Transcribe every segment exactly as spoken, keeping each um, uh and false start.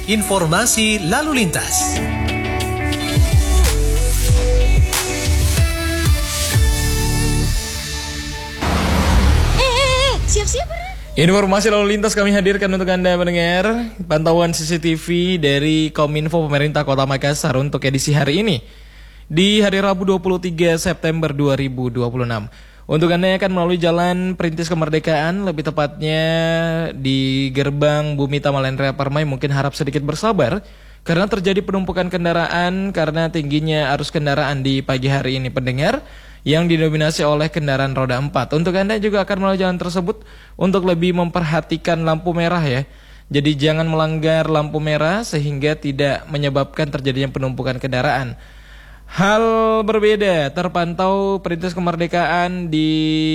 informasi lalu lintas. Eh, siap-siap. Informasi lalu lintas kami hadirkan untuk Anda mendengar pantauan C C T V dari Kominfo Pemerintah Kota Makassar untuk edisi hari ini di hari Rabu dua puluh tiga September dua ribu dua puluh enam. Untuk Anda yang akan melalui Jalan Perintis Kemerdekaan, lebih tepatnya di Gerbang Bumi Tamalan Raya Permai, mungkin harap sedikit bersabar karena terjadi penumpukan kendaraan karena tingginya arus kendaraan di pagi hari ini pendengar, yang didominasi oleh kendaraan roda empat. Untuk Anda juga akan melalui jalan tersebut untuk lebih memperhatikan lampu merah ya. Jadi jangan melanggar lampu merah sehingga tidak menyebabkan terjadinya penumpukan kendaraan. Hal berbeda terpantau Perintis Kemerdekaan di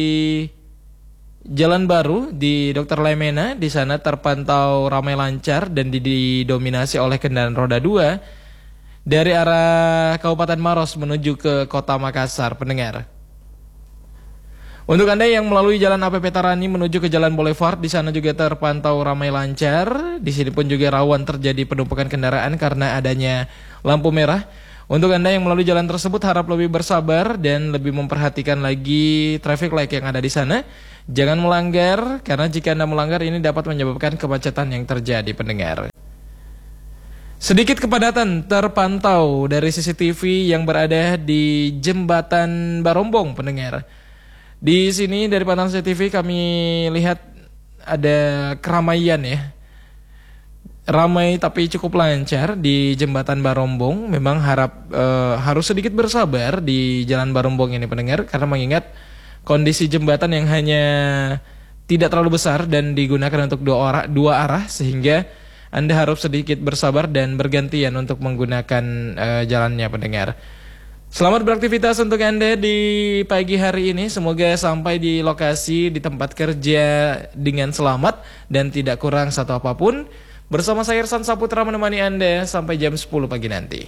Jalan Baru di Dokter Lemena. Di sana terpantau ramai lancar dan didominasi oleh kendaraan roda dua dari arah Kabupaten Maros menuju ke Kota Makassar pendengar. Untuk Anda yang melalui Jalan A P P Tarani menuju ke Jalan Boulevard, di sana juga terpantau ramai lancar. Di sini pun juga rawan terjadi penumpukan kendaraan karena adanya lampu merah. Untuk Anda yang melalui jalan tersebut harap lebih bersabar dan lebih memperhatikan lagi traffic light yang ada di sana. Jangan melanggar karena jika Anda melanggar ini dapat menyebabkan kemacetan yang terjadi pendengar. Sedikit kepadatan terpantau dari C C T V yang berada di Jembatan Barombong pendengar. Di sini dari pantauan C C T V kami lihat ada keramaian ya. Ramai tapi cukup lancar di Jembatan Barombong. Memang harap e, harus sedikit bersabar di Jalan Barombong ini pendengar karena mengingat kondisi jembatan yang hanya tidak terlalu besar dan digunakan untuk dua arah, dua arah sehingga Anda harus sedikit bersabar dan bergantian untuk menggunakan e, jalannya pendengar. Selamat beraktivitas untuk Anda di pagi hari ini. Semoga sampai di lokasi di tempat kerja dengan selamat dan tidak kurang satu apapun. Bersama saya Irsan Saputra menemani Anda sampai jam sepuluh pagi nanti.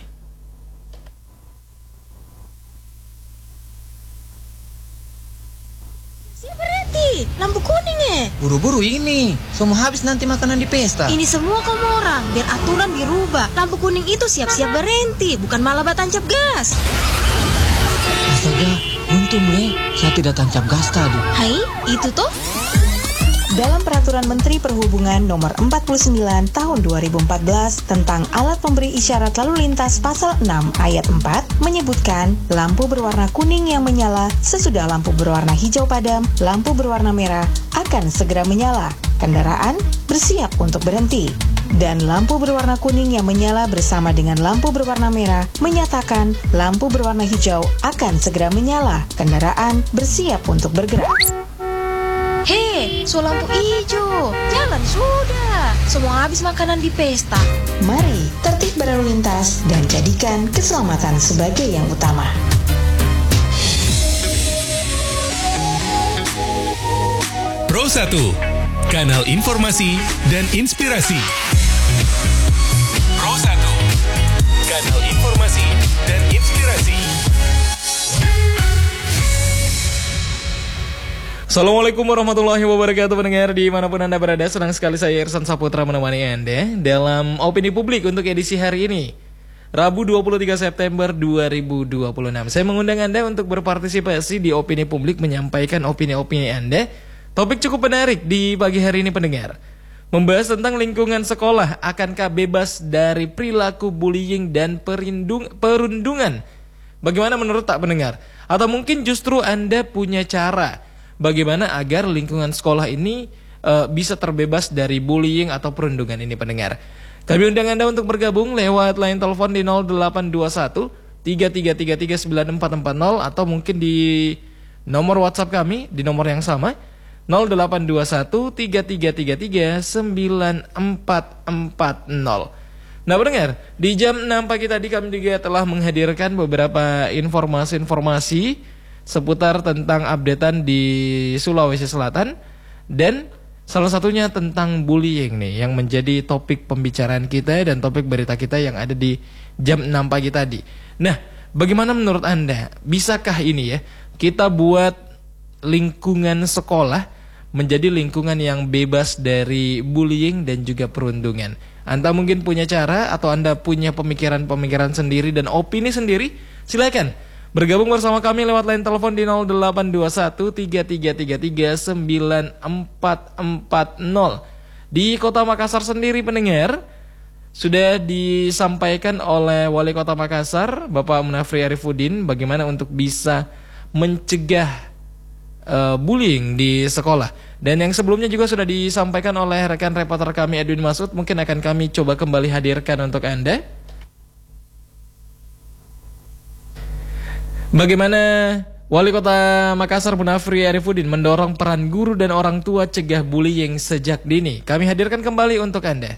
Siapa berhenti? Lampu kuning ya? Buru-buru ini, semua habis nanti makanan di pesta. Ini semua kamu orang, biar aturan dirubah. Lampu kuning itu siap-siap berhenti, bukan malah tancap gas. Astaga, untung nih, saya tidak tancap gas tadi. Hai, itu tuh? Dalam Peraturan Menteri Perhubungan Nomor empat puluh sembilan Tahun dua ribu empat belas tentang alat pemberi isyarat lalu lintas pasal enam ayat empat menyebutkan lampu berwarna kuning yang menyala sesudah lampu berwarna hijau padam, lampu berwarna merah akan segera menyala. Kendaraan bersiap untuk berhenti. Dan lampu berwarna kuning yang menyala bersama dengan lampu berwarna merah menyatakan lampu berwarna hijau akan segera menyala. Kendaraan bersiap untuk bergerak. Hei, so lampu hijau, jalan sudah. Semua habis makanan di pesta. Mari tertib berlalu lintas dan jadikan keselamatan sebagai yang utama. Pro satu, kanal informasi dan inspirasi. Pro satu, kanal informasi dan inspirasi. Assalamualaikum warahmatullahi wabarakatuh pendengar dimanapun Anda berada. Senang sekali saya Irsan Saputra menemani Anda dalam Opini Publik untuk edisi hari ini Rabu dua puluh tiga September dua ribu dua puluh enam. Saya mengundang Anda untuk berpartisipasi di Opini Publik, menyampaikan opini-opini Anda. Topik cukup menarik di pagi hari ini pendengar, membahas tentang lingkungan sekolah. Akankah bebas dari perilaku bullying dan perindung, perundungan? Bagaimana menurut tak pendengar? Atau mungkin justru Anda punya cara bagaimana agar lingkungan sekolah ini uh, bisa terbebas dari bullying atau perundungan ini pendengar. Kami undang Anda untuk bergabung lewat line telepon di nol delapan dua satu tiga tiga tiga tiga sembilan empat empat nol atau mungkin di nomor WhatsApp kami di nomor yang sama nol delapan dua satu tiga tiga tiga tiga sembilan empat empat nol. Nah pendengar, di jam enam pagi tadi kami juga telah menghadirkan beberapa informasi-informasi seputar tentang updatean di Sulawesi Selatan dan salah satunya tentang bullying nih yang menjadi topik pembicaraan kita dan topik berita kita yang ada di jam enam pagi tadi. Nah, bagaimana menurut Anda? Bisakah ini ya kita buat lingkungan sekolah menjadi lingkungan yang bebas dari bullying dan juga perundungan. Anda mungkin punya cara atau Anda punya pemikiran-pemikiran sendiri dan opini sendiri, silakan bergabung bersama kami lewat line telepon di nol delapan dua satu tiga tiga tiga tiga sembilan empat empat nol. Di Kota Makassar sendiri pendengar, sudah disampaikan oleh Wali Kota Makassar, Bapak Munafri Arifudin, bagaimana untuk bisa mencegah uh, bullying di sekolah. Dan yang sebelumnya juga sudah disampaikan oleh rekan reporter kami Edwin Masud, mungkin akan kami coba kembali hadirkan untuk Anda. Bagaimana Wali Kota Makassar Munafri Arifudin mendorong peran guru dan orang tua cegah bullying sejak dini. Kami hadirkan kembali untuk Anda.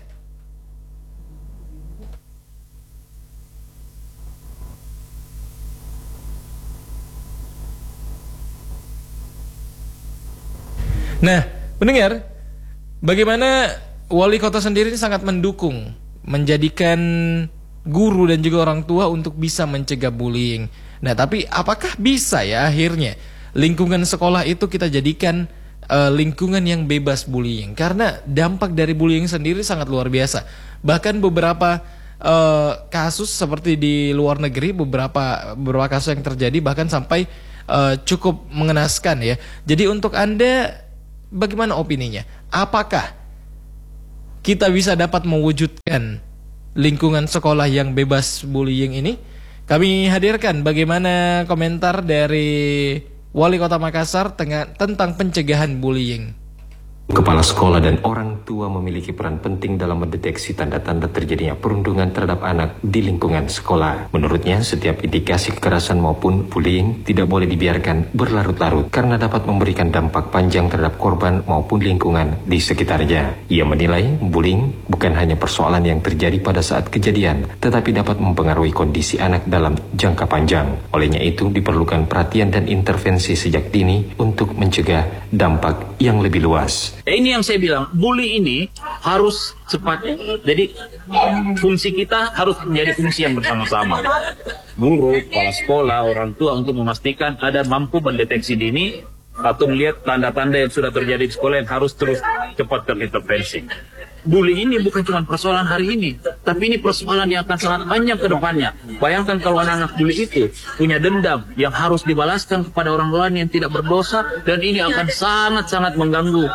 Nah, pendengar, bagaimana Wali Kota sendiri sangat mendukung, menjadikan guru dan juga orang tua untuk bisa mencegah bullying. Nah, tapi apakah bisa ya akhirnya lingkungan sekolah itu kita jadikan uh, lingkungan yang bebas bullying? Karena dampak dari bullying sendiri sangat luar biasa. Bahkan beberapa uh, kasus seperti di luar negeri, beberapa beberapa kasus yang terjadi bahkan sampai uh, cukup mengenaskan ya. Jadi untuk Anda, bagaimana opininya? Apakah kita bisa dapat mewujudkan lingkungan sekolah yang bebas bullying ini? Kami hadirkan bagaimana komentar dari Wali Kota Makassar tentang pencegahan bullying. Kepala sekolah dan orang tua memiliki peran penting dalam mendeteksi tanda-tanda terjadinya perundungan terhadap anak di lingkungan sekolah. Menurutnya, setiap indikasi kekerasan maupun bullying tidak boleh dibiarkan berlarut-larut karena dapat memberikan dampak panjang terhadap korban maupun lingkungan di sekitarnya. Ia menilai bullying bukan hanya persoalan yang terjadi pada saat kejadian, tetapi dapat mempengaruhi kondisi anak dalam jangka panjang. Olehnya itu, diperlukan perhatian dan intervensi sejak dini untuk mencegah dampak yang lebih luas. Ini yang saya bilang, bully ini harus cepatnya. Jadi fungsi kita harus menjadi fungsi yang bersama-sama. Guru, kepala sekolah, orang tua untuk memastikan ada mampu mendeteksi dini atau melihat tanda-tanda yang sudah terjadi di sekolah yang harus terus cepat terintervensi. Bully ini bukan cuma persoalan hari ini, tapi ini persoalan yang akan sangat panjang ke depannya. Bayangkan kalau anak-anak bully itu punya dendam yang harus dibalaskan kepada orang lain yang tidak berdosa, dan ini akan sangat-sangat mengganggu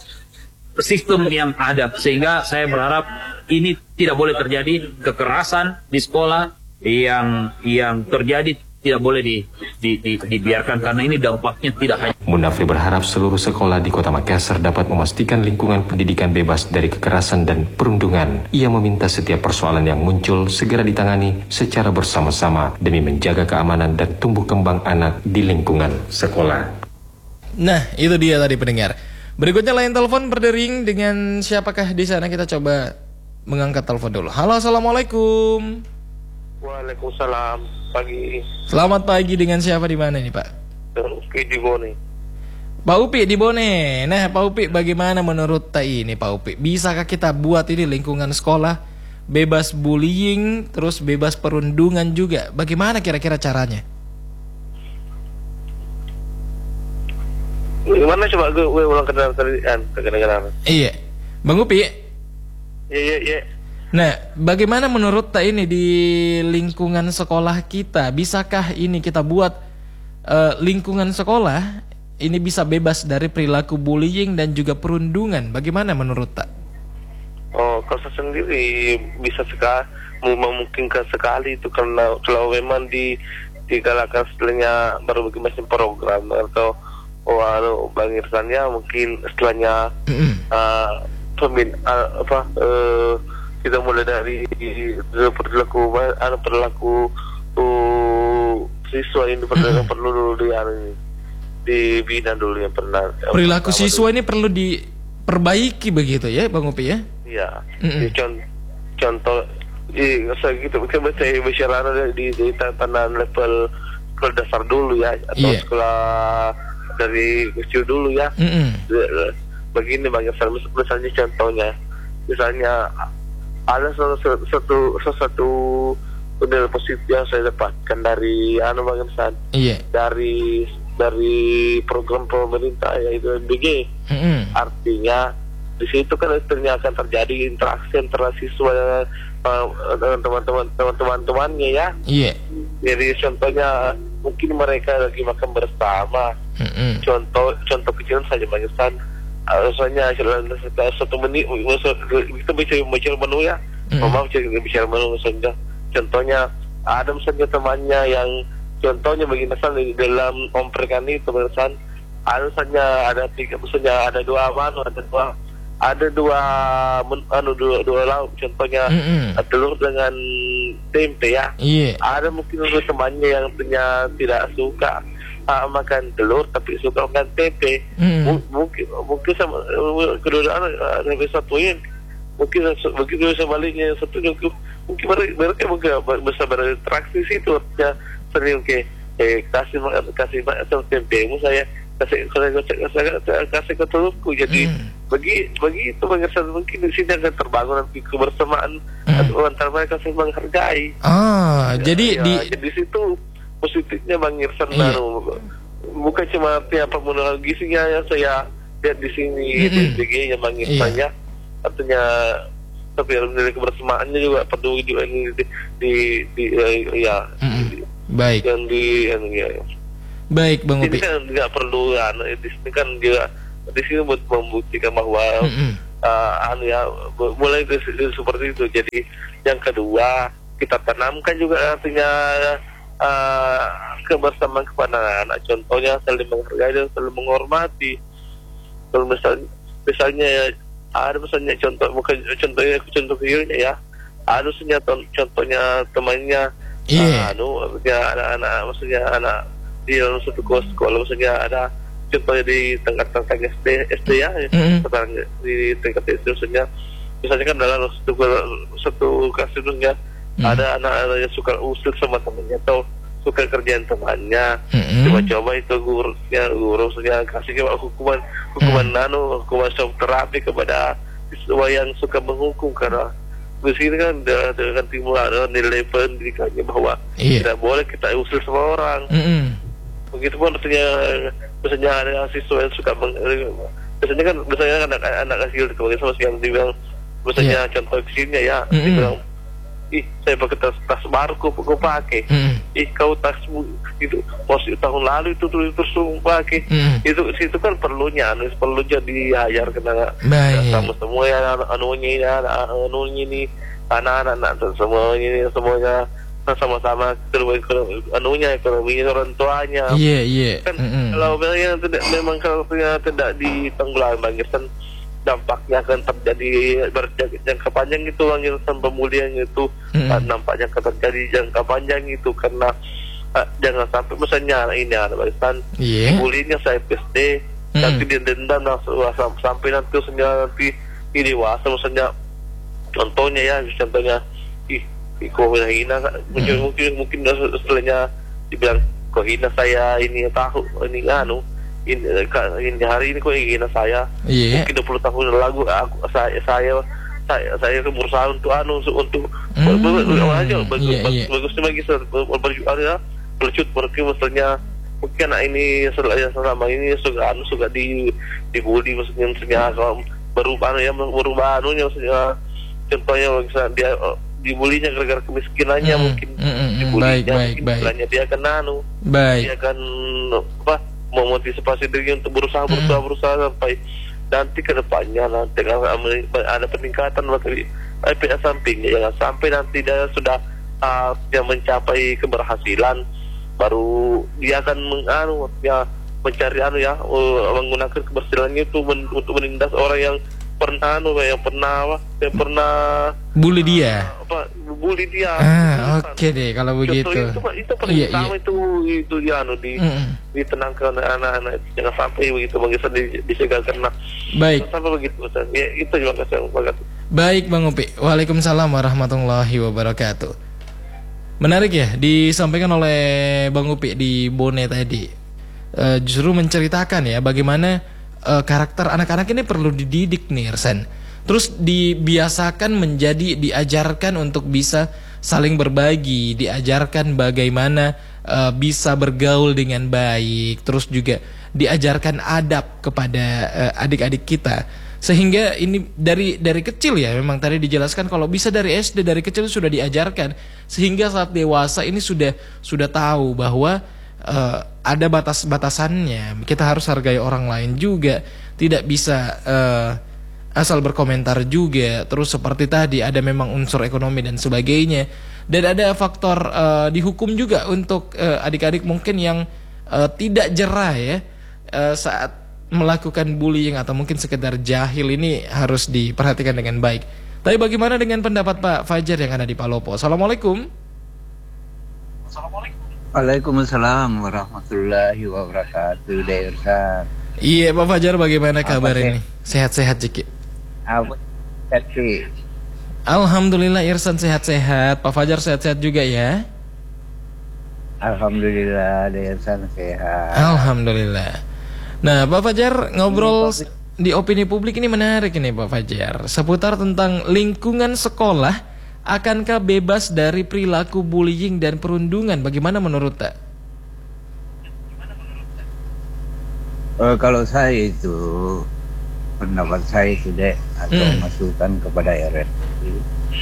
sistem yang ada. Sehingga saya berharap ini tidak boleh terjadi, kekerasan di sekolah yang yang terjadi tidak boleh di, di, di, dibiarkan karena ini dampaknya tidak hanya. Munafri berharap seluruh sekolah di Kota Makassar dapat memastikan lingkungan pendidikan bebas dari kekerasan dan perundungan. Ia meminta setiap persoalan yang muncul segera ditangani secara bersama-sama demi menjaga keamanan dan tumbuh kembang anak di lingkungan sekolah. Nah, itu dia tadi pendengar. Berikutnya line telepon berdering dengan siapakah di sana, kita coba mengangkat telepon dulu. Halo, assalamualaikum. Waalaikumsalam, pagi. Selamat pagi, dengan siapa di mana ini Pak? Upi di Bone. Pak Upi di Bone. Nah Pak Upi, bagaimana menurut tak ini Pak Upi? Bisakah kita buat ini lingkungan sekolah bebas bullying, terus bebas perundungan juga? Bagaimana kira-kira caranya? Gimana coba gue, gue ulang kedengaran kedengaran. Iya, Bang Upi. Iya iya iya. Nah, bagaimana menurut tak ini di lingkungan sekolah kita? Bisakah ini kita buat uh, lingkungan sekolah ini bisa bebas dari perilaku bullying dan juga perundungan? Bagaimana menurut tak? Oh, kalau saya sendiri bisa sekali, memungkinkan sekali itu karena kalau memang di digalakan setelahnya baru macam program atau oh, anu, Bang Irsan ya mungkin setelahnya mm-hmm. uh, pemin uh, apa uh, kita mulai dari perilaku anu perilaku uh, siswa ini perlu perlu dulu di anu dibina dulu yang pernah perilaku yang siswa dulu. Ini perlu diperbaiki begitu ya Bang Upi ya? Iya. Mm-hmm. Contoh, contoh di saya gitu mungkin saya bicara di di tanah level sekolah dasar dulu ya atau yeah. sekolah dari kecil dulu ya. Mm-hmm. Begini banyak misalnya contohnya misalnya ada satu satu satu model positif yang saya dapatkan dari anu bagian iya. dari dari program pemerintah yaitu M B G Mm-hmm. Artinya di situ kan ternyata akan terjadi interaksi antara siswa dengan teman-teman teman-temannya ya. Iya. Yeah. Jadi contohnya mungkin mereka lagi makan bersama. Mm-hmm. Contoh contoh kecil saja bagian. Misalnya satu menit kita bicara bicara menu ya. Mm-hmm. Mama bicara menu misalnya. Contohnya ada misalnya temannya yang contohnya bagi misalnya di dalam komprekan itu misalnya ada misalnya ada tiga misalnya ada dua manu ada dua ada dua anu dua, dua lauk contohnya mm-hmm. telur dengan tempe ya. Iya. Ada mungkin temannya yang punya tidak suka uh, makan telur tapi suka makan tempe. Mm-hmm. M- mungkin mungkin sama kedua anak uh, satuin mungkin begitu sebaliknya satu mungkin mereka mereka bisa berinteraksi situ ya sering ke eh, kasih kasih macam tempemu saya kasih kasih kasih kasih ke telurku jadi mm. bagi bagi itu mengerti mungkin di sini akan terbangun nanti kebersamaan mm. antara mereka saling menghargai. Ah, ya, jadi ya, di jadi situ positifnya Bang Irsan iya. Nano bukan cuma tiap pemenuhan gizinya yang saya lihat di sini mm-hmm. di S D G nya Bang Irsan ya artinya tapi dari kebersamaannya juga perlu juga di di, di, di ya mm-hmm. di, baik yang di yang ya. Baik Bang Upi. Ini kan nggak perlu kan, di sini kan juga di sini buat membuktikan bahwa mm-hmm. uh, anu ya mulai dari, dari seperti itu. Jadi yang kedua kita tanamkan juga artinya uh, kebersamaan kepada anak. Contohnya saling menghargai dan saling menghormati. Kalau misalnya misalnya ada misalnya contoh bukan contohnya contoh realnya ya. Ada misalnya contohnya temannya yeah. uh, anu ya anak-anak maksudnya anak di dalam satu sekolah maksudnya ada contohnya di tingkat-tingkat S D S D ya mm-hmm. di tingkat S D maksudnya misalnya kan dalam satu satu kasusnya mm-hmm. ada anak-anak yang suka usil sama temannya atau suka kerjaan temannya mm-hmm. coba-coba itu gurunya guru maksudnya kasih hukuman hukuman mm-hmm. nano hukuman shock terapi kepada siswa yang suka menghukum karena di sini kan dengan timbul ada nilai pendidikannya bahwa yeah. tidak boleh kita usil semua orang. Mm-hmm. Begitupun artinya misalnya ada siswa yang suka meng, biasanya kan biasanya anak-anak kecil sebagai sama yang dibilang misalnya yeah. contoh kecilnya ya mm-hmm. dibilang ih saya pakai tas, tas baru kau, kau pakai mm-hmm. ih kau tasmu itu posisi tahun lalu itu terus terus pakai mm-hmm. itu itu kan perlunya anu perlu jadi ajar kena sama semua ya anunya ya anunya ini anak-anak semua ini semuanya sama-sama terbaik anunya ekonominya orang tuanya iya yeah, iya yeah. kan mm-hmm. kalau memang tidak memang kalau tidak ditanggulangi bangkitan dampaknya akan terjadi berjangka panjang itu bangkitan pemulihan itu mm-hmm. nampaknya akan terjadi jangka panjang itu karena uh, jangan sampai misalnya ini ada bangkitan yeah. bulinya saya P S D mm-hmm. nanti dendam sampai nanti misalnya nanti ini dewasa misalnya contohnya ya contohnya ih kok hina mungkin hmm. mungkin mungkin setelahnya dibilang kok hina saya ini tahu ini anu ini, ini hari ini kok hina saya yeah. mungkin dua puluh tahun lalu aku saya saya saya saya berusaha untuk anu untuk mm. aja bagus yeah, yeah. bagusnya bagi berjuang ya bercut berarti maksudnya mungkin anak ini selama ini suka anu suka di dibully maksudnya maksudnya kalau berubah anu ya berubah anunya maksudnya contohnya misalnya dia dibulinya gara-gara kemiskinannya mm, mungkin mm, mm, dibulinya baik, mungkin baik, baik. dia akan nanu baik. dia akan apa memotivasi diri untuk berusaha berusaha mm. berusaha sampai nanti ke depannya nanti ada peningkatan materi pihak sampingnya jangan sampai nanti dia sudah uh, dia mencapai keberhasilan baru dia akan menganu ya mencari anu ya uh, menggunakan keberhasilannya itu men, untuk menindas orang yang pernah anu yang pernah apa yang pernah bully dia apa bully dia ah oke okay deh kalau begitu itu itu paling iya, utama iya. itu itu ya anu di mm. ditenangkan anak-anak jangan sampai begitu bagi di disegel karena baik sampai begitu Ustaz. Ya itu juga saya wabarakatuh. Baik Bang Upi, waalaikumsalam warahmatullahi wabarakatuh. Menarik ya disampaikan oleh Bang Upi di Bone tadi uh, justru menceritakan ya bagaimana Uh, karakter anak-anak ini perlu dididik nih Irsan. Terus dibiasakan menjadi diajarkan untuk bisa saling berbagi, diajarkan bagaimana uh, bisa bergaul dengan baik, terus juga diajarkan adab kepada uh, adik-adik kita. Sehingga ini dari dari kecil ya, memang tadi dijelaskan kalau bisa dari S D, dari kecil sudah diajarkan, sehingga saat dewasa ini sudah sudah tahu bahwa uh, ada batas-batasannya. Kita harus hargai orang lain juga, tidak bisa uh, asal berkomentar juga. Terus seperti tadi ada memang unsur ekonomi dan sebagainya. Dan ada faktor uh, dihukum juga untuk uh, adik-adik mungkin yang uh, tidak jerah ya uh, saat melakukan bullying atau mungkin sekedar jahil, ini harus diperhatikan dengan baik. Tapi bagaimana dengan pendapat Pak Fajar yang ada di Palopo? Assalamualaikum. Waalaikumsalam warahmatullahi wabarakatuh. Daerah. Iya Pak Fajar, bagaimana kabar ini? Sehat-sehat Ciki? Apa Ciki? Alhamdulillah Irsan sehat-sehat. Pak Fajar sehat-sehat juga ya? Alhamdulillah Daerah sehat. Alhamdulillah. Nah, Pak Fajar, ngobrol di opini publik ini menarik ini Pak Fajar, seputar tentang lingkungan sekolah, akankah bebas dari perilaku bullying dan perundungan? Bagaimana menurut Tak? Uh, kalau saya itu, pendapat saya itu deh, atau Hmm. masukan kepada R S I,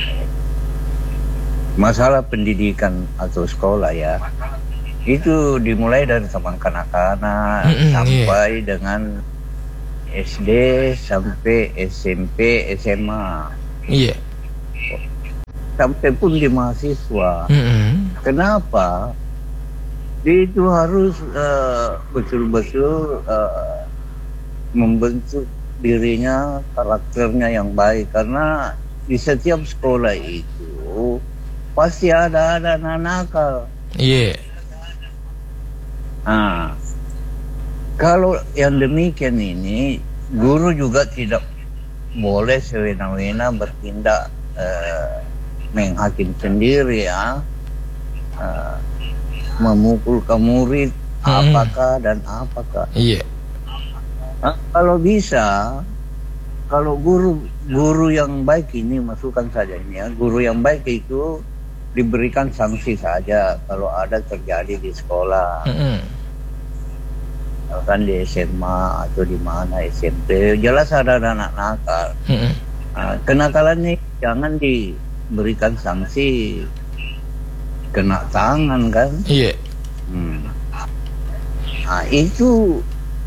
masalah pendidikan atau sekolah ya, itu dimulai dari zaman kanak-kanak Mm-mm, sampai dengan S D sampai S M P, S M A, Iya. sampai pun di mahasiswa. Mm-mm. Kenapa? Dia itu harus uh, betul-betul uh, membentuk dirinya, karakternya yang baik, karena di setiap sekolah itu pasti ada ada anak nakal. Iya. Nah, kalau yang demikian ini, guru juga tidak boleh sewena-wena bertindak eh, menghakim sendiri ya, eh, memukul ke murid Hmm. apakah dan apakah. Iya. Nah, kalau bisa, kalau guru guru yang baik ini, masukkan saja ini ya, guru yang baik itu diberikan sanksi saja kalau ada terjadi di sekolah. Mm-mm. Kan di S M A atau di mana S M P, jelas ada anak nakal. Mm-mm. Nah, kenakalan ini jangan diberikan sanksi, kena tangan kan. Iya. Hmm. Nah itu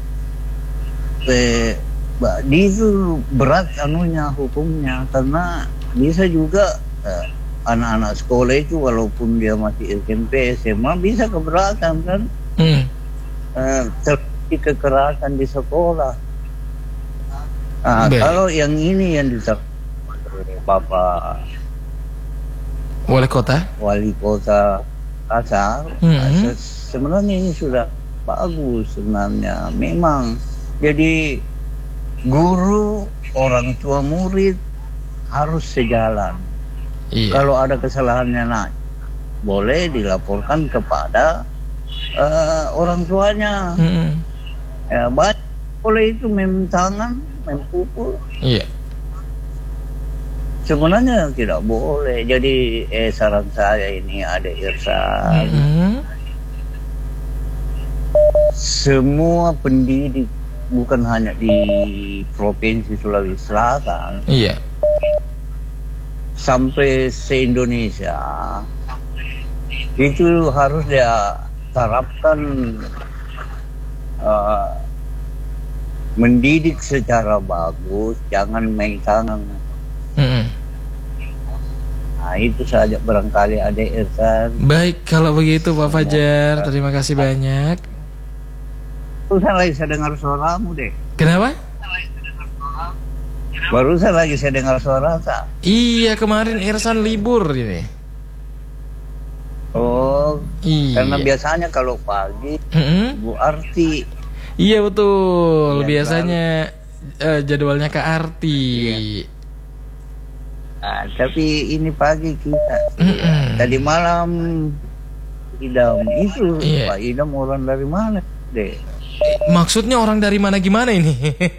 eh, itu berat anunya hukumnya, karena bisa juga eh, anak-anak sekolah itu walaupun dia masih S M P, S M A bisa keberatan kan. Mm. Eh, terjadi kekerasan di sekolah. Nah, Baik. kalau yang ini yang disampaikan oleh Bapak Wali kota? Wali Kota Kasar, Hmm. nah, se- sebenarnya ini sudah bagus sebenarnya. Memang jadi guru, orang tua, murid harus sejalan. Iya. Kalau ada kesalahannya, nah, boleh dilaporkan kepada eh, orang tuanya. Mm-mm. Ya, banyak sekolah itu main tangan, main pukul. Iya. Sebenarnya tidak boleh. Jadi eh, saran saya ini ada Irsan, Mm-mm. semua pendidik bukan hanya di Provinsi Sulawesi Selatan, Iya. sampai se-Indonesia itu harus dia terapkan uh, mendidik secara bagus, jangan main tangan. Mm-mm. Nah itu saja barangkali ada Irsan. Baik, kalau begitu Pak Fajar, terima kasih banyak. Barusan lagi saya dengar suaramu deh. Kenapa? Barusan lagi saya dengar suara tak? Iya, kemarin Irsan libur ini. Oh, Iya. karena biasanya kalau pagi Mm-mm. Bu Arti. Iya betul, Iya, biasanya eh, jadwalnya Kak Arti. Nah, tapi ini pagi kita. Mm-mm. Tadi malam Idam itu, Iya. Pak Idam orang dari mana deh? Maksudnya orang dari mana gimana ini?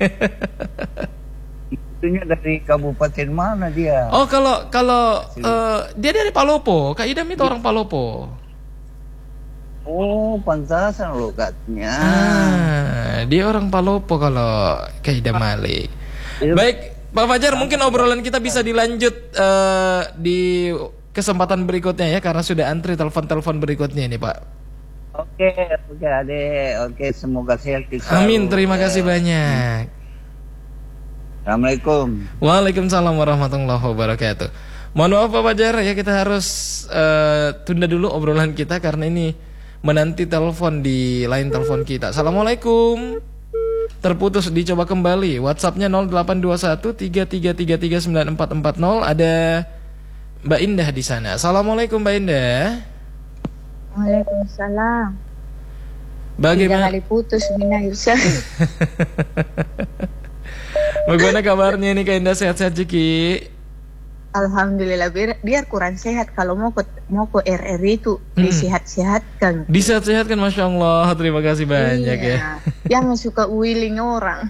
Itunya dari kabupaten mana dia? Oh, kalau kalau eh, dia dari Palopo, Kak Idam itu orang Palopo. Oh, pantasan lokatnya. Ah, dia orang Palopo kalau Kaida Malik. Baik, Pak Fajar, mungkin obrolan kita bisa dilanjut uh, di kesempatan berikutnya ya, karena sudah antri telepon-telepon berikutnya ini, Pak. Oke, oke Ade, oke, semoga sehat. Amin, terima kasih banyak. Assalamualaikum. Waalaikumsalam warahmatullahi wabarakatuh. Mohon maaf Pak Fajar ya, kita harus uh, tunda dulu obrolan kita karena ini menanti telepon di line telepon kita. Assalamualaikum. Terputus, dicoba kembali. WhatsAppnya nol delapan dua satu tiga tiga tiga tiga sembilan empat empat nol. Ada Mbak Indah di sana. Assalamualaikum Mbak Indah. Waalaikumsalam. Bagaimana? Tiga kali putus Mina Yusuf. Bagaimana kabarnya nih Kak Indah, sehat-sehat Ciki? Alhamdulillah, biar, biar kurang sehat. Kalau mau ke mau ke R R I itu hmm. disehat-sehatkan. Disehat-sehatkan, Masya Allah. Terima kasih banyak iya. ya. Jangan suka willing orang.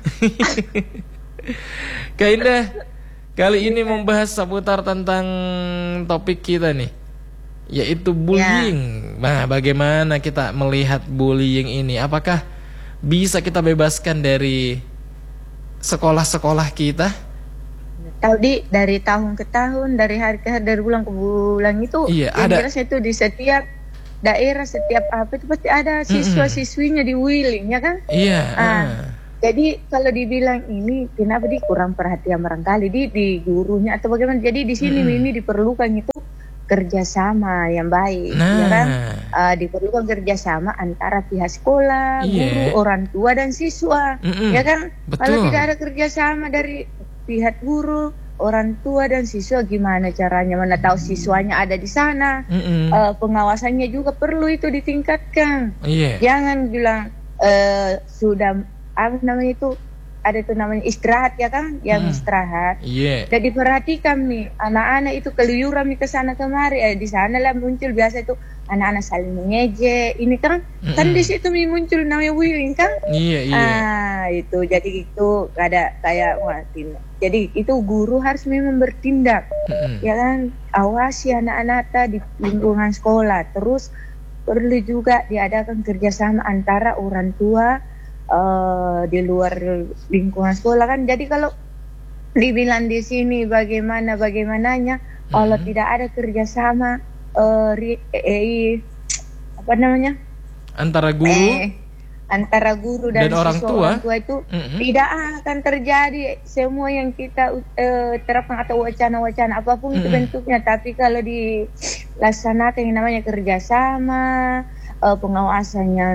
Kak Indah, kali ini membahas seputar tentang topik kita nih, yaitu bullying. Ya. Nah, bagaimana kita melihat bullying ini? Apakah bisa kita bebaskan dari sekolah-sekolah kita? Tahu di dari tahun ke tahun, dari hari ke hari, dari bulan ke bulan itu, iya, yang ada. jelas itu di setiap daerah, setiap apa itu pasti ada siswa-siswinya di willing, ya kan? Iya. Ah, uh. Jadi kalau dibilang ini kenapa di kurang perhatian barangkali di di gurunya atau bagaimana? Jadi di sini mm. ini diperlukan itu kerjasama yang baik, nah. ya kan? Uh, diperlukan kerjasama antara pihak sekolah, yeah. guru, orang tua dan siswa, Mm-mm. ya kan? Betul. Kalau tidak ada kerjasama dari pihak guru, orang tua dan siswa, gimana caranya mana tahu siswanya ada di sana? Uh, pengawasannya juga perlu itu ditingkatkan. Yeah. Jangan bilang uh, sudah apa namanya itu ada itu namanya istirahat, ya kan? Yang hmm. istirahat. Yeah. Dan diperhatikan nih anak-anak itu keluyuran nih ke sana kemari. Eh, di sana lah muncul biasa itu anak-anak saling mengejek. Ini kan mm-mm. kan di situ muncul namanya willing kan? Iya iya. Ah itu jadi itu ada kayak wah, jadi itu guru harus memang bertindak, mm-mm. ya kan? Awasi anak-anak di lingkungan sekolah. Terus perlu juga diadakan kerjasama antara orang tua uh, di luar lingkungan sekolah kan. Jadi kalau dibilang di sini bagaimana bagaimananya, mm-hmm. kalau tidak ada kerjasama uh, eh, apa namanya antara guru eh, antara guru dan, dan orang siswa tua, orang tua itu mm-hmm. tidak akan terjadi semua yang kita uh, terapkan atau wacana-wacana apapun mm-hmm. itu bentuknya. Tapi kalau dilaksanakan yang namanya kerjasama, uh, pengawasan yang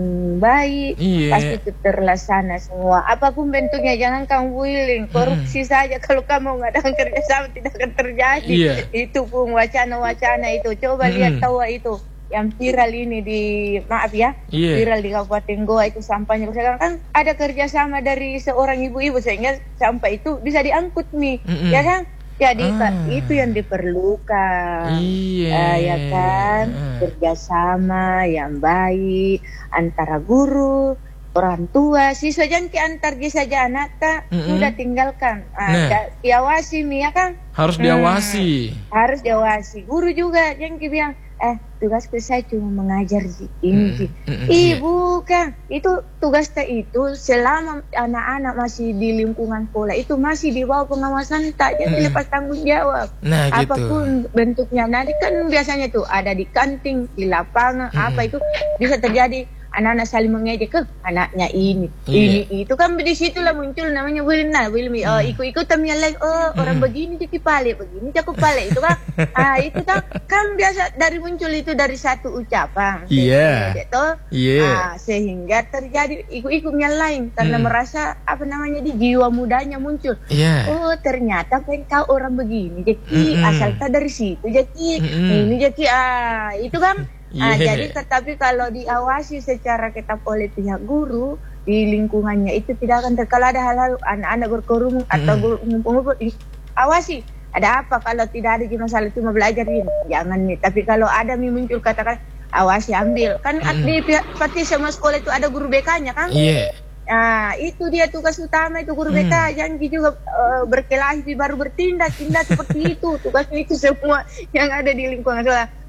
baik, yeah. pasti itu terlaksana semua apapun bentuknya. Jangan kamu willing korupsi mm. saja, kalau kamu nggak ada kerjasama tidak akan terjadi. Yeah. Itu pun wacana-wacana itu coba mm. lihat tahu itu yang viral ini di maaf ya yeah. viral di Kabupaten Goa itu sampahnya. Sekarang kan ada kerjasama dari seorang ibu-ibu sehingga sampah itu bisa diangkut nih, mm-mm. ya kan? Jadi ah. itu yang diperlukan, yeah. uh, ya kan? Kerjasama yang baik antara guru, orang tua, siswa. Jangan antar saja anak tak sudah tinggalkan. Ah, nah. Diawasi nih, ya kan? Harus diawasi. Hmm, harus diawasi. Guru juga jangan bilang eh tugasku saya cuma mengajar ini. Mm, mm, Ih yeah. bukan, itu tugasnya itu selama anak-anak masih di lingkungan sekolah itu masih di bawah pengawasan tak, jangan mm. lepas tanggung jawab. Nah, apapun gitu. Bentuknya. Nanti kan biasanya tuh ada di kantin, di lapangan, mm. apa itu bisa terjadi. Anak-anak saling mengejek ke anaknya ini, yeah. ini itu kan di situlah muncul namanya wilna, wilmi, oh ikut-ikut tamnya lain, oh mm. orang begini jadi pale, begini jadi pale itu kan, ah itu kan kan biasa dari muncul itu dari satu ucapan, iya, yeah. yeah. ah, sehingga terjadi ikut-ikutnya lain karena mm. merasa apa namanya di jiwa mudanya muncul, yeah. oh ternyata kan kau orang begini, jadi mm-mm. asal tak dari situ, jadi mm-mm. ini jadi ah itu kan. Yeah. Ah, jadi tetapi kalau diawasi secara ketat oleh pihak guru di lingkungannya itu tidak akan ter- kalau ada hal-hal anak-anak berkerumun mm. atau ngumpul-ngumpul, awasi ada apa. Kalau tidak ada masalah cuma belajar ini jangan nih. Tapi kalau ada muncul katakan awasi ambil kan mm. di pihak pasti semua sekolah itu ada guru B K-nya kan. Iya. Yeah. Nah itu dia tugas utama itu guru B K. Hmm. Jangan juga uh, berkelahi baru bertindak tindak seperti itu. Tugasnya itu semua yang ada di lingkungan sekolah.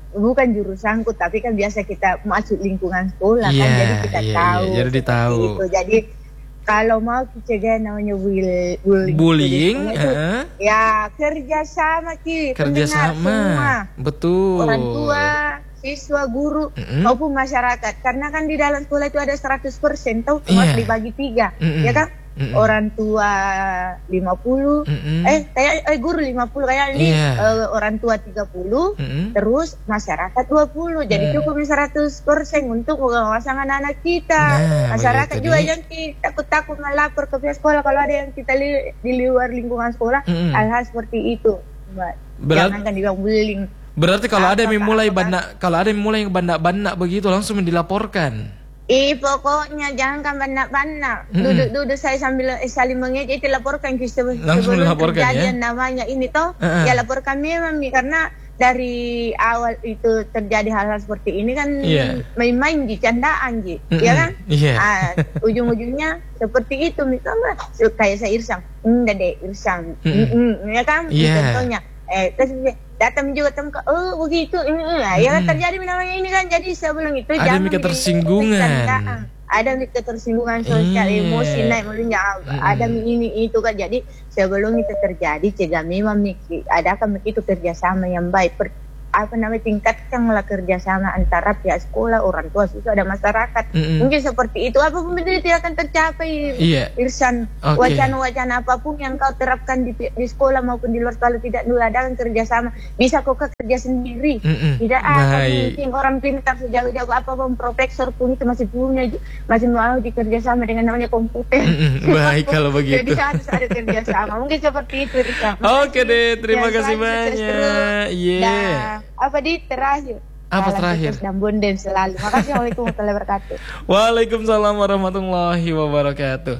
bukan jurusanku, tapi kan biasa kita masuk lingkungan sekolah Iya, kan, jadi kita iya, tahu. iya, jadi tahu. Itu. Jadi kalau mau cegah namanya will, bullying, Bullying, itu, eh? ya kerjasama ki, pendengar Kerjasama, semua, betul. orang tua, siswa, guru, Mm-mm. maupun masyarakat. Karena kan di dalam sekolah itu ada seratus persen tuh, cuma Iya. dibagi tiga, Mm-mm. ya kan? Mm-mm. Orang tua lima puluh, Mm-mm. eh kayak eh, guru lima puluh kayak ini, Iya. eh, orang tua tiga puluh, Mm-mm. terus masyarakat dua puluh. Jadi Mm. cukup seratus persen untuk mengawasan anak-anak kita. Nah, Masyarakat begitu, juga Di. yang ki- takut-takut melapor ke pihak sekolah kalau ada yang kita li- di luar lingkungan sekolah, Mm-mm. hal-hal seperti itu. Mbak. Berat- Jangan kan dibilang bullying. Berarti kalau ada yang Apa, mulai apa, bandak, kalau ada yang mulai yang bandak-bandak begitu langsung dilaporkan. Eh pokoknya jangan kan banyak-banyak. Mm-mm. Duduk-duduk saya sambil eh, saling mengejek, itu laporkan ke sebe- Langsung sebelum dilaporkan, kejadian ya? namanya ini toh. Uh-uh. Ya laporkan memang Mi, karena dari awal itu terjadi hal-hal seperti ini kan Iya. main-main di candaan ji, Mm-mm. ya kan? Iya. Ah, ujung-ujungnya seperti itu misalnya kayak saya Irsam, enggak deh Irsam, Mm-mm. Mm-mm, ya kan? Iya. Contohnya, eh terus dia datang juga tempat, oh begitu, mm, mm. ya kan Mm-mm. terjadi namanya ini kan. Jadi sebelum itu Ada jangan mi ketersinggungan. dicandaan. Ada mi ketersinggungan sosial, Iya. emosi naik melunya, Mm-mm. ada mi ini itu kan. Jadi sebelum itu terjadi, cegah memang mi ada kan begitu kerjasama yang baik. Per, apa namanya tingkatkanlah kerjasama antara pihak sekolah, orang tua, siswa, dan masyarakat. Mm-mm. Mungkin seperti itu, apapun itu tidak akan tercapai. Iya. Irsan, Oke. wacana-wacana apapun yang kau terapkan di, di sekolah maupun di luar, kalau tidak diadakan kerjasama, bisa kau kerja sendiri. Mm-mm. Tidak ada Baik. mungkin orang pintar sejauh-jauh apapun, profesor pun itu masih punya, masih mau dikerjasama dengan namanya komputer. Mm-mm. Baik kalau begitu. Jadi harus ada kerjasama. Mungkin seperti itu, Irsan. Oke deh, terima Ya, kasih selalu sukses banyak. terus. Iya. Dah, apa di terakhir? Apa Salam terakhir? sukses dan bonden selalu. Makasih. Assalamualaikum warahmatullahi wabarakatuh. Waalaikumsalam warahmatullahi wabarakatuh.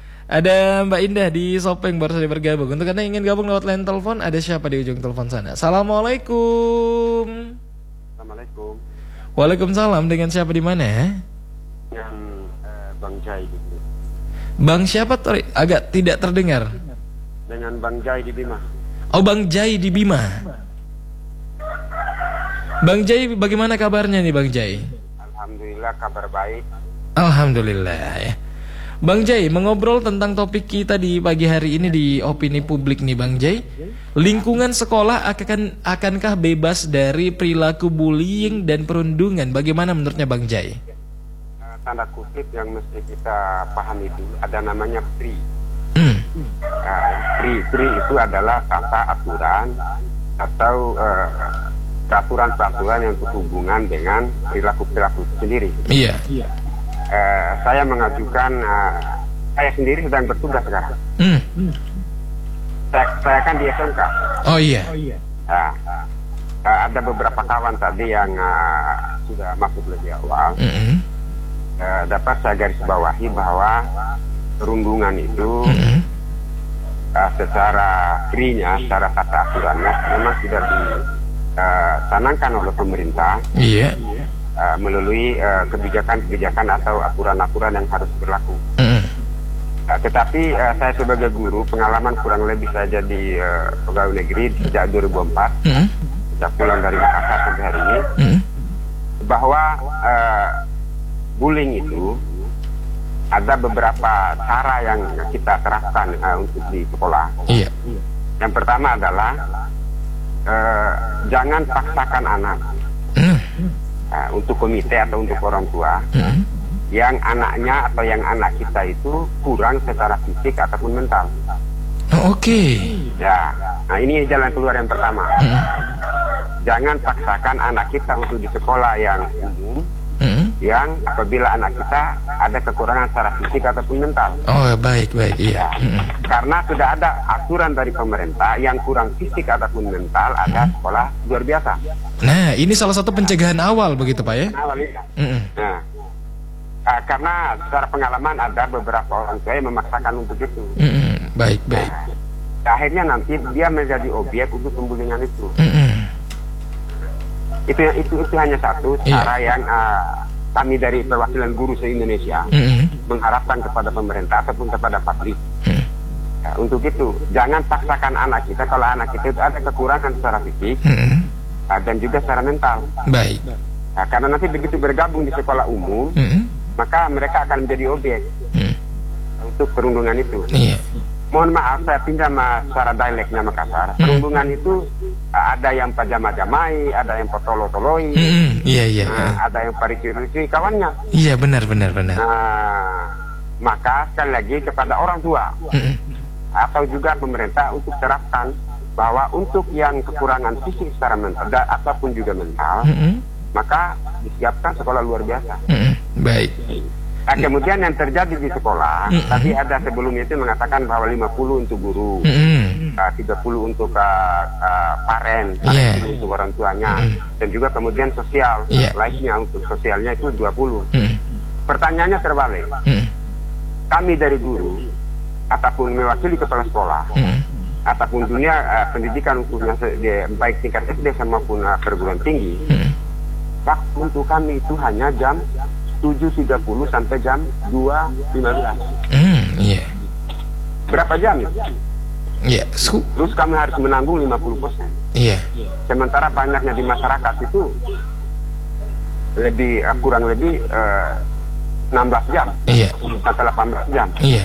Ada Mbak Indah di Sopeng baru saja bergabung. Untuk Anda yang ingin gabung lewat line telepon, ada siapa di ujung telepon sana? Assalamualaikum. Assalamualaikum. Waalaikumsalam. Dengan siapa di mana? Dengan eh, Bang Jai di Bima. Bang siapa? Tori? Agak tidak terdengar. Dengan Bang Jai di Bima. Oh, Bang Jai di Bima. Bang Jai, bagaimana kabarnya nih Bang Jai? Alhamdulillah kabar baik. Alhamdulillah ya. Bang Jai, mengobrol tentang topik kita di pagi hari ini di opini publik nih Bang Jai. Lingkungan sekolah akan akankah bebas dari perilaku bullying dan perundungan? Bagaimana menurutnya Bang Jai? Eh, tanda kutip yang mesti kita pahami itu ada namanya P R I. Hmm. Nah, P R I, P R I itu adalah tata aturan atau eh, peraturan-peraturan yang berhubungan dengan perilaku-perilaku sendiri. Iya. Eh, saya mengajukan, eh, saya sendiri sedang bertugas sekarang. Hmm. Saya, saya kan di S M K. Oh iya. Nah, eh, ada beberapa kawan tadi yang eh, sudah masuk lebih awal. Mm-mm. Eh, dapat saya garis bawahi bahwa perundungan itu Mm-mm. eh, secara P R I-nya, secara tata aturannya memang sudah dicanangkan oleh pemerintah. Iya. Uh, melalui uh, kebijakan-kebijakan atau aturan-aturan yang harus berlaku. Mm-mm. Uh, tetapi uh, saya sebagai guru, pengalaman kurang lebih saya jadi uh, pegawai negeri sejak dua ribu empat, Mm-mm. sejak pulang dari Makassar sampai hari ini, Mm-mm. bahwa uh, bullying itu ada beberapa cara yang kita terapkan uh, untuk di sekolah. Iya. Yang pertama adalah uh, jangan paksakan anak. Mm. Nah, untuk komite atau untuk orang tua Mm. yang anaknya atau yang anak kita itu kurang secara fisik ataupun mental. Oh, oke. Okay. Ya, nah ini jalan keluar yang pertama. Mm. Jangan paksakan anak kita untuk di sekolah yang umum, Mm. yang apabila anak kita ada kekurangan secara fisik ataupun mental. Oh baik baik iya. Mm. Karena sudah ada aturan dari pemerintah yang kurang fisik ataupun mental ada sekolah luar biasa. Nah ini salah satu pencegahan awal begitu Pak ya? Nah, lalu, Mm-mm. nah uh, karena secara pengalaman ada beberapa orang tua yang memaksakan untuk itu. Mm-mm. Baik baik. Nah, akhirnya nanti dia menjadi objek untuk pembulian itu. Mm-mm. Itu itu itu hanya satu Iya. cara yang uh, kami dari perwakilan guru se-Indonesia Mm-mm. mengharapkan kepada pemerintah ataupun kepada publik. Mm. Nah, untuk itu jangan paksakan anak kita kalau anak kita itu ada kekurangan secara fisik. Mm-mm. uh, dan juga secara mental. Baik. Nah, karena nanti begitu bergabung di sekolah umum, Mm-hmm. maka mereka akan menjadi objek Mm. untuk perundungan itu. Iya. Mohon maaf, saya pinjam uh, secara dialeknya Makassar. Mm. Perundungan itu uh, ada yang pajama-jamai, ada yang potolo-toloi, Mm-hmm. Iya, iya. uh, ada yang pariki-pariki kawannya. Iya, benar, benar, benar. Nah, maka sekali lagi kepada orang tua Mm-hmm. atau juga pemerintah untuk terapkan bahwa untuk yang kekurangan fisik secara mental da- ataupun juga mental, Mm-hmm. maka disiapkan sekolah luar biasa. Mm-hmm. Baik. Nah, kemudian yang terjadi di sekolah, Mm-hmm. tadi ada sebelumnya itu mengatakan bahwa lima puluh untuk guru, Mm-hmm. uh, tiga puluh untuk uh, uh, paren, Yeah. untuk orang tuanya, Mm-hmm. dan juga kemudian sosial, Yeah. lainnya untuk sosialnya itu dua puluh. Mm-hmm. Pertanyaannya terbalik. Mm-hmm. Kami dari guru, ataupun mewakili kepala sekolah, Mm-hmm. ataupun dunia uh, pendidikan khususnya se- di, baik tingkat S D maupun uh, perguruan tinggi, Mm-hmm. waktu untuk kami itu hanya jam tujuh tiga puluh sampai jam dua lima belas. Mm, iya. Berapa jam itu? Iya. Su- Terus kami harus menanggung lima puluh persen. Iya. Sementara banyaknya di masyarakat itu lebih uh, kurang lebih uh, enam belas jam Iya. atau delapan belas jam. Iya.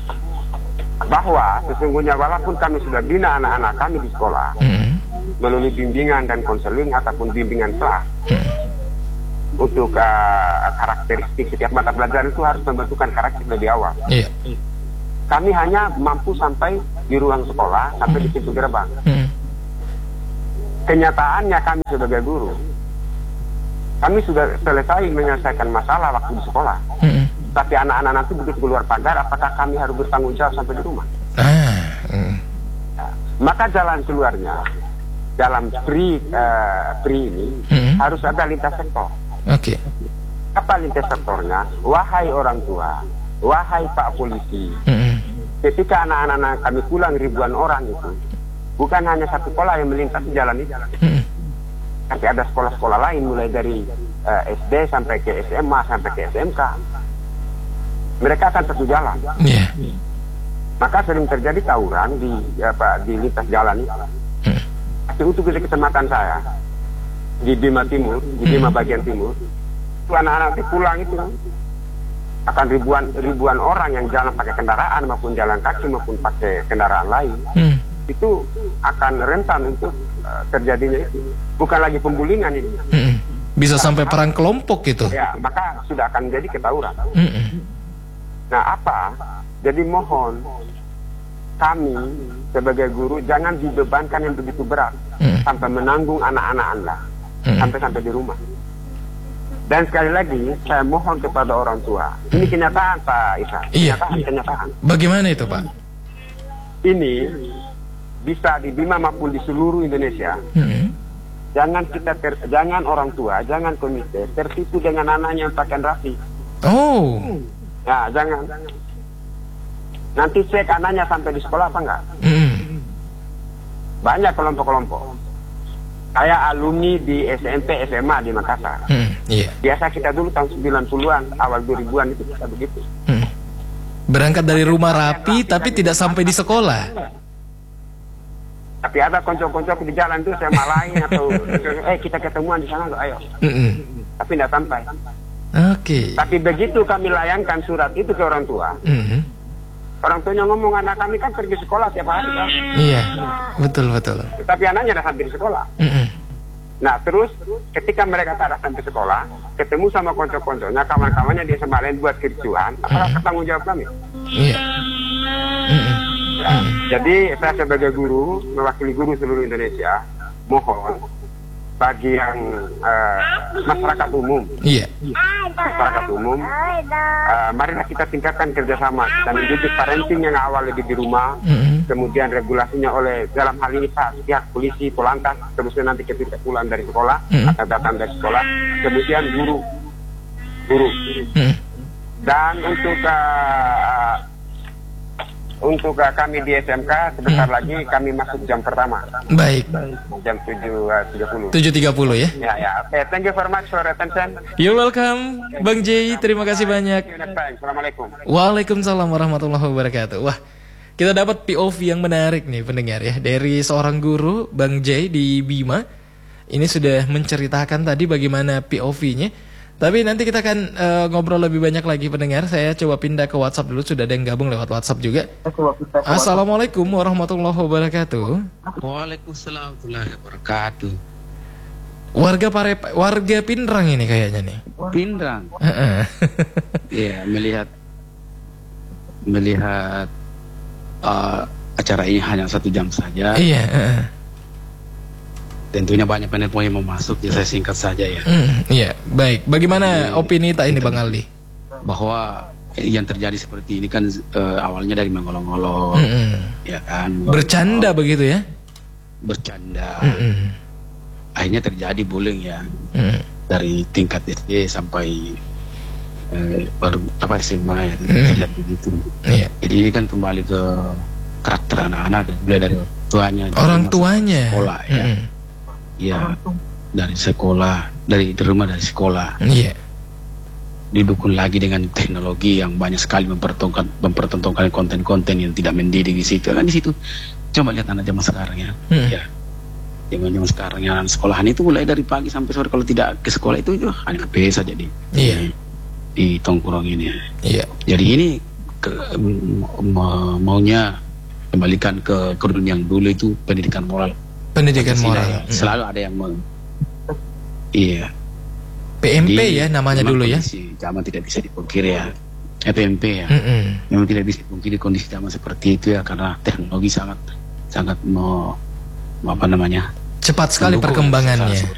Bahwa sesungguhnya walaupun kami sudah bina anak-anak kami di sekolah Mm-hmm. melalui bimbingan dan konseling ataupun bimbingan kelas, Mm-hmm. untuk uh, karakteristik setiap mata pelajaran itu harus membentukkan karakter lebih awal. Iya. Kami hanya mampu sampai di ruang sekolah, sampai di pintu gerbang. Mm-hmm. Kenyataannya kami sebagai guru, kami sudah selesai menyelesaikan masalah waktu di sekolah. Mm-hmm. Tapi anak-anak nanti begitu keluar pagar, apakah kami harus bertanggung jawab sampai di rumah? Ah. Mm. Maka jalan keluarnya, dalam free, uh, free ini, Mm-hmm. harus ada lintas sektor. Oke. Apa lintas sektornya? Wahai orang tua, wahai Pak Polisi, Mm-hmm. ketika anak-anak kami pulang ribuan orang itu, bukan hanya satu sekolah yang melintasi jalan itu, Mm-hmm. tapi ada sekolah-sekolah lain mulai dari uh, S D sampai ke S M A sampai ke S M K. Mereka akan satu jalan. Iya. Maka sering terjadi tawuran di apa di lintas jalan itu. Mm. Tapi untuk di kecamatan saya di Bima Timur, di Bima bagian timur, itu anak-anak itu pulang itu akan ribuan ribuan orang yang jalan pakai kendaraan maupun jalan kaki maupun pakai kendaraan lain, Mm. itu akan rentan untuk uh, terjadinya itu. Bukan lagi pembulingan ini. Mm-mm. Bisa sampai perang kelompok gitu. Ya, maka sudah akan menjadi ketawuran. Mm-mm. Nah, apa? Jadi mohon kami sebagai guru jangan dibebankan yang begitu berat Mm. sampai menanggung anak-anak Anda Mm. sampai-sampai di rumah. Dan sekali lagi saya mohon kepada orang tua. Ini kenyataan Pak Isa. Iya. Kenyataan, kenyataan. Bagaimana itu, Pak? Ini bisa di Bima maupun di seluruh Indonesia. Mm-mm. Jangan kita ter, jangan orang tua, jangan komite tertipu dengan anaknya yang pakaian rapi. Oh. Ya, jangan. Nanti cek anaknya sampai di sekolah apa enggak? Mm. Banyak kelompok-kelompok. Saya alumni di S M P, S M A di Makassar. Mm. Iya. Biasa kita dulu tahun sembilan puluhan, awal dua ribuan itu kita begitu. Mm. Berangkat dari rumah rapi tapi tidak sampai di sekolah. Tapi ada konco-konco di jalan itu saya malain atau eh kita ketemuan di sana loh, ayo. Mm-mm. Tapi tidak sampai. Oke. Tapi begitu kami layangkan surat itu ke orang tua, Mhm. orang tuanya ngomong anak kami kan pergi sekolah tiap hari kan. Iya, betul betul. Tapi anaknya ada sampai di sekolah. Mm-mm. Nah terus ketika mereka tak ada sampai sekolah, ketemu sama konco-konconya, kawan-kawannya dia semarin buat kericuan, apakah tanggung jawab kami? Iya. Mm-mm. Ya, jadi saya sebagai guru, mewakili guru seluruh Indonesia, mohon bagi yang uh, masyarakat umum, Iya. masyarakat umum, uh, marilah kita tingkatkan kerjasama dan mendidik parenting yang awal lebih di rumah, Mm-mm. kemudian regulasinya oleh dalam hal ini Pak pihak polisi, polantas, terusnya nanti ketika pulang dari sekolah Mm. atau datang dari sekolah, kemudian guru, guru, Mm. dan untuk uh, untuk uh, kami di S M K sebentar Mm. lagi kami masuk jam pertama, Baik. jam tujuh tiga puluh. tujuh tiga puluh ya. Ya, ya. Oke, thank you very much for attention. You're welcome, Bang Jay. Terima kasih banyak. Assalamualaikum. Waalaikumsalam warahmatullahi wabarakatuh. Wah, kita dapat P O V yang menarik nih pendengar ya dari seorang guru Bang Jay di Bima ini sudah menceritakan tadi bagaimana P O V-nya. Tapi nanti kita akan uh, ngobrol lebih banyak lagi pendengar. Saya coba pindah ke WhatsApp dulu, sudah ada yang gabung lewat WhatsApp juga. Assalamualaikum warahmatullahi wabarakatuh. Waalaikumsalam warahmatullahi wabarakatuh. Warga Pare, warga Pinrang ini kayaknya nih. Pinrang. Iya, melihat melihat uh, acara ini hanya satu jam saja. Iya. Uh. Tentunya banyak penelpon yang mau masuk, ya saya singkat saja ya. Mm, iya, baik. Bagaimana opini tak ini Bang Aldi? Bahwa yang terjadi seperti ini kan uh, awalnya dari mengolong-olong, mm -mm. ya kan. Bercanda oh, begitu ya? Bercanda. Mm -mm. Akhirnya terjadi bullying ya, mm. dari tingkat S D sampai uh, baru apa S M A ya, mm. terjadi begitu. Yeah. Jadi ini kan kembali ke karakter anak-anak, mulai dari tuanya, orang tuanya, sekolah ya. Mm -mm. Ya, dari sekolah, dari rumah, dari sekolah. Iya. Yeah. Didukung lagi dengan teknologi yang banyak sekali mempertontonkan mempertontonkan konten-konten yang tidak mendidik di situ. Kan di situ. Coba lihat anak zaman sekarang ya. Hmm. Ya. Zaman zaman sekarang ya, anak sekolahan itu mulai dari pagi sampai sore, kalau tidak ke sekolah itu itu hanya H P saja di. Iya. Di, di tongkrong ini. Iya. Jadi ini ke, ma, maunya kembalikan ke ke dunia yang dulu itu pendidikan moral. Pendidikan moral. Ya. Selalu ada yang meng, iya. P M P Jadi, ya namanya dulu ya. Zaman tidak bisa dipungkiri ya. P M P ya. Mm -mm. Memang tidak bisa dipungkiri kondisi zaman seperti itu ya, karena teknologi sangat sangat mau apa namanya? Cepat sekali perkembangannya.